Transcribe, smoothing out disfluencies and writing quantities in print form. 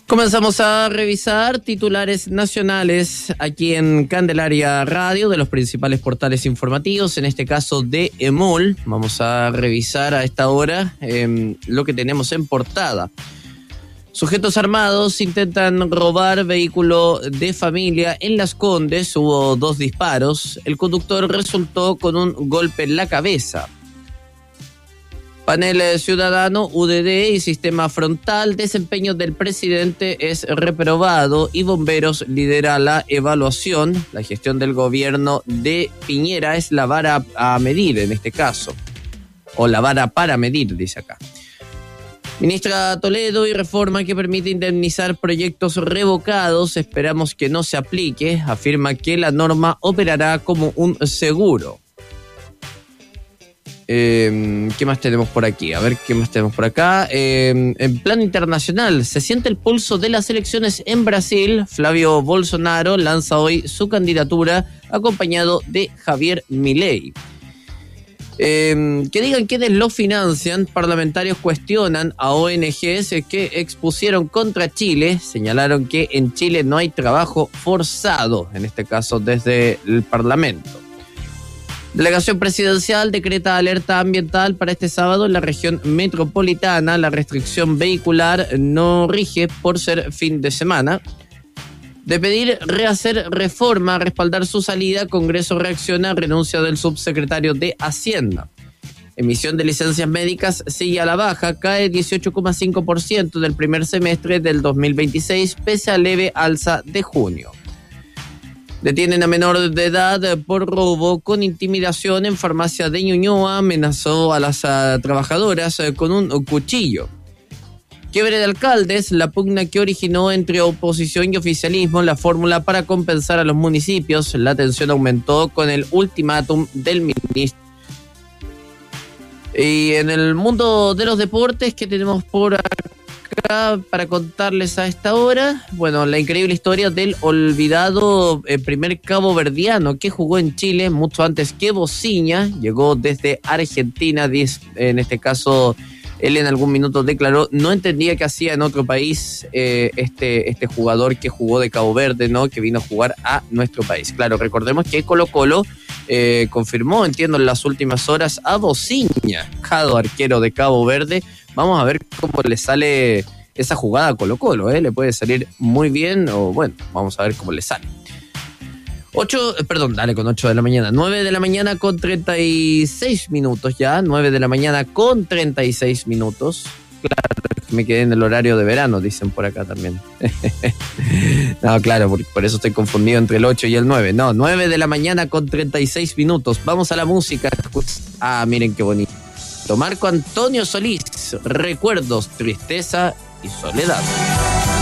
Comenzamos a revisar titulares nacionales aquí en Candelaria Radio de los principales portales informativos, en este caso de EMOL. Vamos a revisar a esta hora lo que tenemos en portada. Sujetos armados intentan robar vehículo de familia en Las Condes. Hubo 2 disparos. El conductor resultó con un golpe en la cabeza. Panel ciudadano, UDD y sistema frontal, desempeño del presidente es reprobado y Bomberos lidera la evaluación. La gestión del gobierno de Piñera es la vara a medir en este caso, o la vara para medir, dice acá. Ministra Toledo y reforma que permite indemnizar proyectos revocados, esperamos que no se aplique, afirma que la norma operará como un seguro. ¿Qué más tenemos por aquí? A ver, ¿qué más tenemos por acá? En plano internacional, se siente el pulso de las elecciones en Brasil. Flavio Bolsonaro lanza hoy su candidatura acompañado de Javier Milei. Que digan quiénes lo financian. Parlamentarios cuestionan a ONGs que expusieron contra Chile. Señalaron que en Chile no hay trabajo forzado, en este caso desde el Parlamento. Delegación presidencial decreta alerta ambiental para este sábado en la región metropolitana. La restricción vehicular no rige por ser fin de semana. De pedir rehacer reforma, respaldar su salida, Congreso reacciona a renuncia del subsecretario de Hacienda. Emisión de licencias médicas sigue a la baja, cae 18,5% del primer semestre del 2026, pese a leve alza de junio. Detienen a menor de edad por robo con intimidación en farmacia de Ñuñoa. Amenazó a las trabajadoras con un cuchillo. Quiebre de alcaldes, la pugna que originó entre oposición y oficialismo la fórmula para compensar a los municipios. La tensión aumentó con el ultimátum del ministro. Y en el mundo de los deportes, ¿qué tenemos por acá para contarles a esta hora? Bueno, la increíble historia del olvidado primer caboverdiano que jugó en Chile mucho antes que Bociña. Llegó desde Argentina, en este caso él en algún minuto declaró, no entendía qué hacía en otro país este jugador que jugó de Cabo Verde, ¿no? Que vino a jugar a nuestro país. Claro, recordemos que Colo-Colo confirmó, entiendo, en las últimas horas a Bociña, arquero de Cabo Verde. Vamos a ver cómo le sale esa jugada a Colo-Colo, le puede salir muy bien o bueno, vamos a ver cómo le sale. 8 de la mañana, 9 de la mañana con 36 minutos ya, 9 de la mañana con 36 minutos. Claro, me quedé en el horario de verano, dicen por acá también. No, claro, por eso estoy confundido entre el 8 y el 9. No, 9 de la mañana con 36 minutos. Vamos a la música. Ah, miren qué bonito. Marco Antonio Solís, Recuerdos, Tristeza y Soledad.